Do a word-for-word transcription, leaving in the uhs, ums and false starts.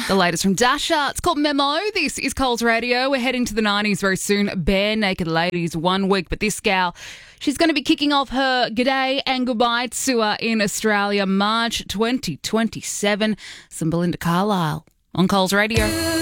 The latest from Dasha. It's called Memo. This is Coles Radio. We're heading to the nineties very soon. Bare Naked Ladies, one week. But this gal, she's going to be kicking off her G'day and Goodbye tour in Australia, March twenty twenty-seven. Some Belinda Carlisle on Coles Radio.